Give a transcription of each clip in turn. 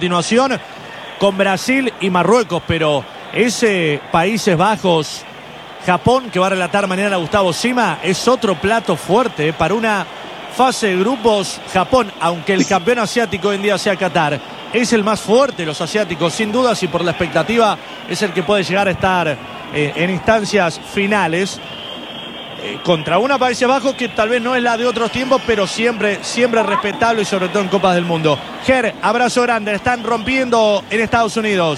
continuación con Brasil y Marruecos, pero ese Países Bajos, Japón, que va a relatar mañana Gustavo Sima, es otro plato fuerte para una fase de grupos. Japón, aunque el campeón asiático hoy en día sea Qatar, es el más fuerte de los asiáticos, sin dudas, y por la expectativa es el que puede llegar a estar en instancias finales. Contra una Países Bajos que tal vez no es la de otros tiempos, pero siempre respetable, y sobre todo en Copas del Mundo. Ger, abrazo grande, están rompiendo en Estados Unidos.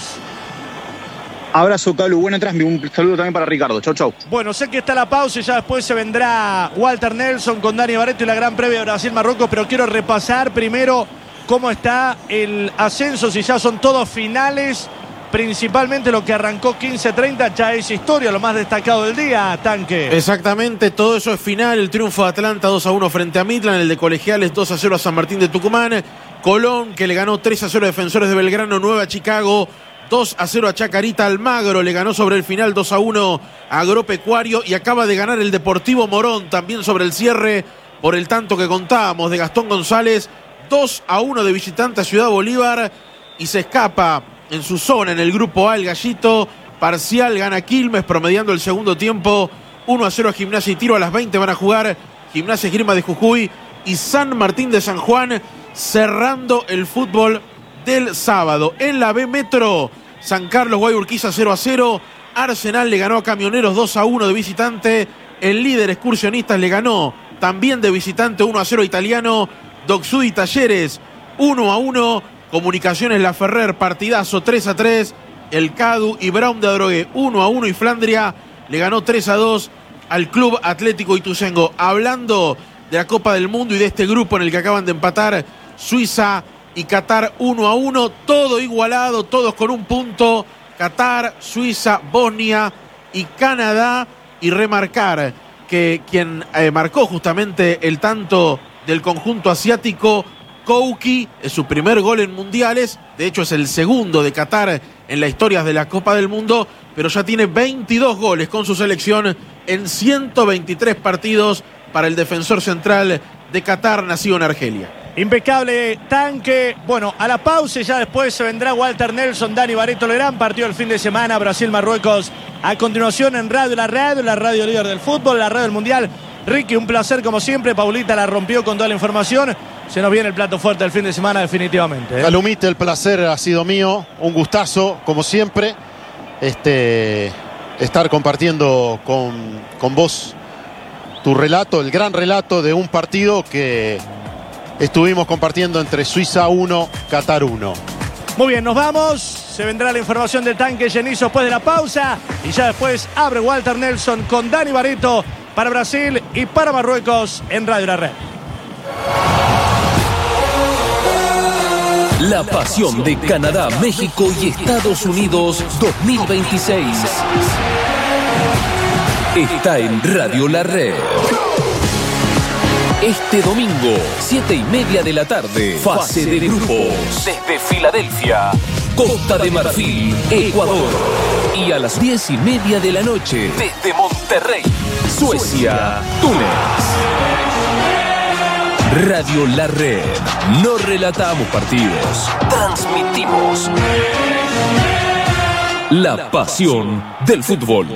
Abrazo, Calu, buena transmisión. Un saludo también para Ricardo. Chau, chau. Bueno, sé que está la pausa y ya después se vendrá Walter Nelson con Dani Barreto y la gran previa de Brasil-Marruecos, pero quiero repasar primero cómo está el ascenso, si ya son todos finales. Principalmente lo que arrancó 15-30 ya es historia, lo más destacado del día, Tanque. Exactamente, todo eso es final. El triunfo de Atlanta 2-1 frente a Midland, el de Colegiales 2-0 a San Martín de Tucumán. Colón, que le ganó 3-0 a Defensores de Belgrano, 9 a Chicago, 2-0 a Chacarita. Almagro le ganó sobre el final 2-1 a Agropecuario, y acaba de ganar el Deportivo Morón también sobre el cierre por el tanto que contábamos de Gastón González, 2-1 de visitante a Ciudad Bolívar, y se escapa en su zona en el grupo A el Gallito. Parcial gana Quilmes promediando el segundo tiempo 1-0 a Gimnasia y Tiro. A las 20 van a jugar Gimnasia Esgrima de Jujuy y San Martín de San Juan, cerrando el fútbol del sábado. En la B Metro, San Carlos Guayurquiza 0-0. Arsenal le ganó a Camioneros 2-1 de visitante. El líder Excursionistas le ganó también de visitante 1-0 Italiano. Doxud y Talleres 1-1. Comunicaciones La Ferrer, partidazo 3-3. El Cadu y Brown de Adrogué 1-1. Y Flandria le ganó 3-2 al Club Atlético Ituzaingó. Hablando de la Copa del Mundo y de este grupo en el que acaban de empatar Suiza y Qatar 1-1. Todo igualado, todos con un punto. Qatar, Suiza, Bosnia y Canadá. Y remarcar que quien marcó justamente el tanto del conjunto asiático, Kouki, es su primer gol en mundiales. De hecho es el segundo de Qatar en la historia de la Copa del Mundo, pero ya tiene 22 goles con su selección en 123 partidos para el defensor central de Qatar, nacido en Argelia. Impecable, Tanque. Bueno, a la pausa y ya después se vendrá Walter Nelson, Dani Barreto, el gran partido del fin de semana, Brasil-Marruecos. A continuación en Radio La radio líder del fútbol, la radio del mundial. Ricky, un placer como siempre. Paulita la rompió con toda la información. Se nos viene el plato fuerte del fin de semana definitivamente. Calumite, el placer ha sido mío. Un gustazo, como siempre. Estar compartiendo con vos tu relato, el gran relato de un partido que estuvimos compartiendo entre Suiza 1, Qatar 1. Muy bien, nos vamos. Se vendrá la información del Tanque Llenizo después de la pausa. Y ya después abre Walter Nelson con Dani Barreto para Brasil y para Marruecos en Radio La Red. La pasión de Canadá, México y Estados Unidos 2026 está en Radio La Red. Este domingo, 7:30 de la tarde, fase de grupos. Desde Filadelfia, Costa de Marfil, Ecuador. Y a las 10:30 de la noche, desde Monterrey, Suecia, Túnez. Radio La Red. No relatamos partidos, transmitimos la pasión del fútbol.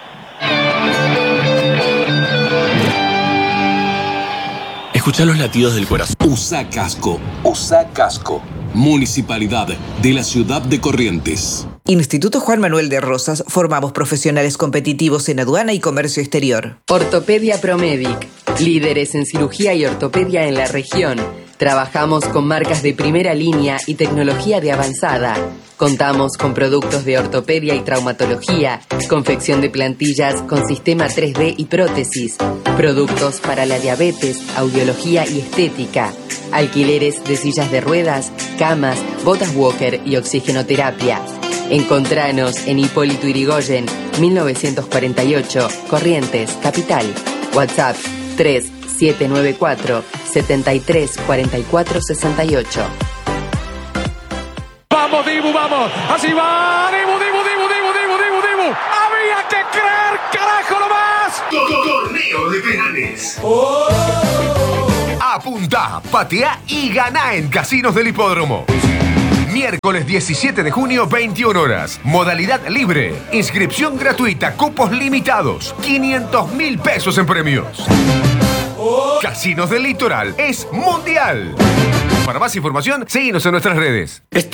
Escucha los latidos del corazón. USA Casco. Municipalidad de la Ciudad de Corrientes. Instituto Juan Manuel de Rosas, formamos profesionales competitivos en aduana y comercio exterior. Ortopedia Promedic, líderes en cirugía y ortopedia en la región. Trabajamos con marcas de primera línea y tecnología de avanzada. Contamos con productos de ortopedia y traumatología, confección de plantillas con sistema 3D y prótesis, productos para la diabetes, audiología y estética, alquileres de sillas de ruedas, camas, botas walker y oxigenoterapia. Encontranos en Hipólito Yrigoyen, 1948, Corrientes, Capital. WhatsApp 3794 734468. Vamos, Dibu, vamos. Así va. Dibu. Había que creer, carajo, nomás. Torneo de penales. Apunta, patea y gana en Casinos del Hipódromo. Miércoles 17 de junio, 21 horas. Modalidad libre. Inscripción gratuita. Cupos limitados. 500.000 pesos en premios. Casinos del Litoral es mundial. Para más información, síguenos en nuestras redes.